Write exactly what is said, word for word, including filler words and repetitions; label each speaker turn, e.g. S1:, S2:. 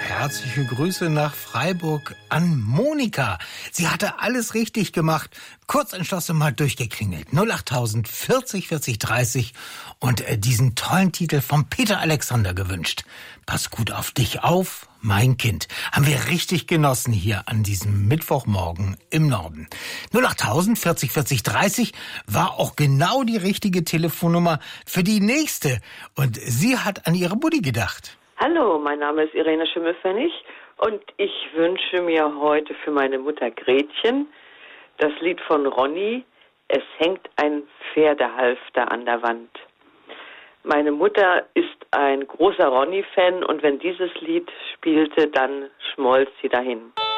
S1: herzliche Grüße nach Freiburg an Monika. Sie hatte alles richtig gemacht. Kurz entschlossen mal durchgeklingelt. null achttausend vierzig vierzig dreißig und äh, diesen tollen Titel von Peter Alexander gewünscht. Pass gut auf dich auf, mein Kind. Haben wir richtig genossen hier an diesem Mittwochmorgen im Norden. null achttausend vierzig vierzig dreißig war auch genau die richtige Telefonnummer für die nächste. Und sie hat an ihre Mutti gedacht.
S2: Hallo, mein Name ist Irene Schimmelpfennig und ich wünsche mir heute für meine Mutter Gretchen das Lied von Ronny, Es hängt ein Pferdehalfter an der Wand. Meine Mutter ist ein großer Ronny-Fan und wenn dieses Lied spielte, dann schmolz sie dahin.